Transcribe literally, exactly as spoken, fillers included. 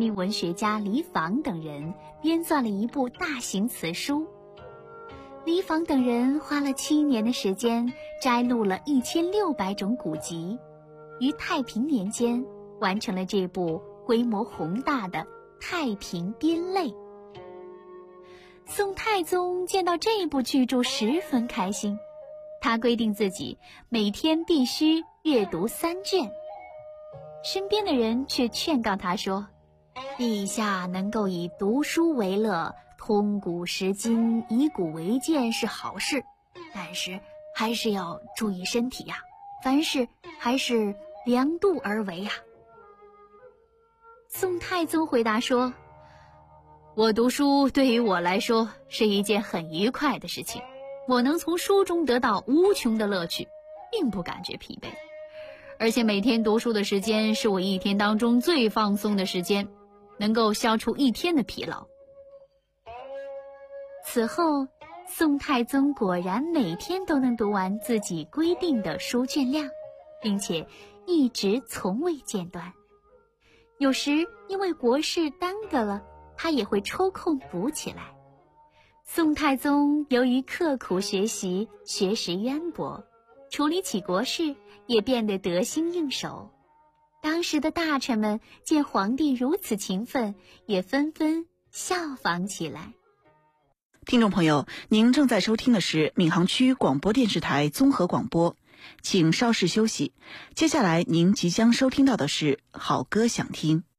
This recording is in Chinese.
明文学家李昉等人编纂了一部大型词书。李昉等人花了七年的时间，摘录了一千六百种古籍，于太平年间完成了这部规模宏大的《太平编类》。宋太宗见到这部巨著十分开心，他规定自己每天必须阅读三卷。身边的人却劝告他说，陛下能够以读书为乐，通古识今，以古为鉴是好事，但是还是要注意身体呀、啊，凡事还是量度而为呀、啊。宋太宗回答说，我读书对于我来说是一件很愉快的事情，我能从书中得到无穷的乐趣，并不感觉疲惫，而且每天读书的时间是我一天当中最放松的时间，能够消除一天的疲劳。此后，宋太宗果然每天都能读完自己规定的书卷量，并且一直从未间断。有时因为国事耽搁了，他也会抽空补起来。宋太宗由于刻苦学习，学识渊博，处理起国事也变得得心应手。当时的大臣们见皇帝如此勤奋，也纷纷效仿起来。 听众朋友，您正在收听的是闵行区广播电视台综合广播，请稍事休息，接下来您即将收听到的是好歌想听。